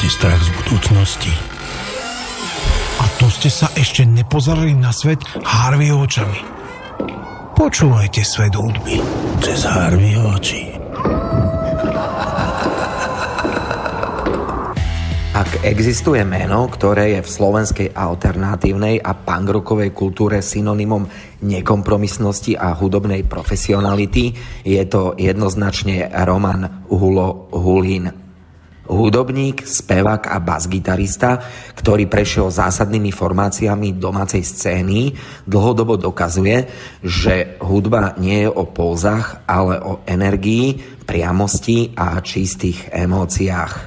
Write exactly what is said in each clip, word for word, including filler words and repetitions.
Máte strach z budúcnosti. A to ste sa ešte nepozerali na svet Harveyho očami. Počúvajte svet hudby cez Harveyho oči. Ak existuje meno, ktoré je v slovenskej alternatívnej a punkrockovej kultúre synonymom nekompromisnosti a hudobnej profesionality, je to jednoznačne Roman Hulo Hulín. Hudobník, spevák a basgitarista, ktorý prešiel zásadnými formáciami domácej scény, dlhodobo dokazuje, že hudba nie je o pózach, ale o energii, priamosti a čistých emóciách.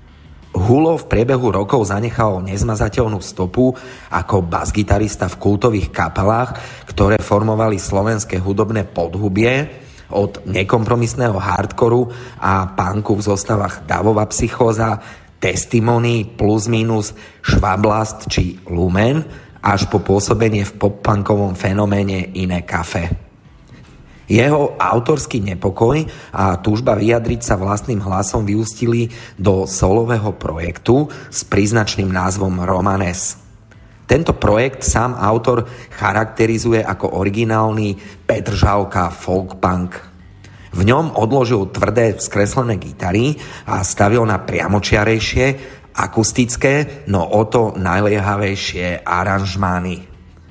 Hulo v priebehu rokov zanechal nezmazateľnú stopu ako basgitarista v kultových kapelách, ktoré formovali slovenské hudobné podhubie, od nekompromisného hardkoru a punku v zostavách Davová psychóza, Testimony, Plus Minus, Švablast či Lumen, až po pôsobenie v pop-punkovom fenoméne Iné kafe. Jeho autorský nepokoj a túžba vyjadriť sa vlastným hlasom vyústili do solového projektu s príznačným názvom Romanes. Tento projekt sám autor charakterizuje ako originálny Petržalka folk punk. V ňom odložil tvrdé skreslené gitary a stavil na priamočiarejšie, akustické, no o to najliehavejšie aranžmány.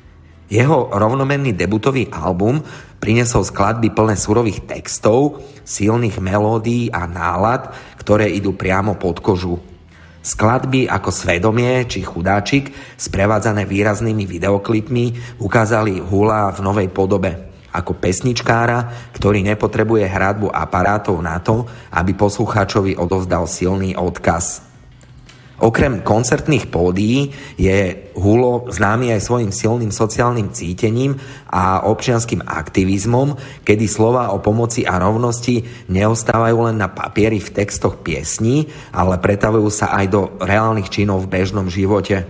Jeho rovnomenný debutový album priniesol skladby plné surových textov, silných melódií a nálad, ktoré idú priamo pod kožu. Skladby ako Svedomie či Chudáčik, sprevádzané výraznými videoklipmi, ukázali Hula v novej podobe. Ako pesničkára, ktorý nepotrebuje hradbu aparátov na to, aby poslucháčovi odovzdal silný odkaz. Okrem koncertných pódií je Hulo známy aj svojim silným sociálnym cítením a občianskym aktivizmom, kedy slová o pomoci a rovnosti neostávajú len na papieri v textoch piesní, ale pretavujú sa aj do reálnych činov v bežnom živote.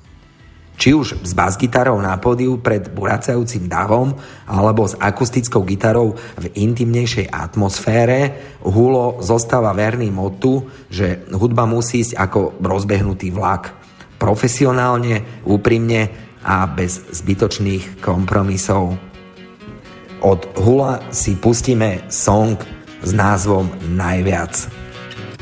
Či už s basgitarou na pódiu pred buracajúcim davom, alebo s akustickou gitarou v intimnejšej atmosfére, Hulo zostáva verný motu, že hudba musí ísť ako rozbehnutý vlak. Profesionálne, úprimne a bez zbytočných kompromisov. Od Hula si pustíme song s názvom Najviac.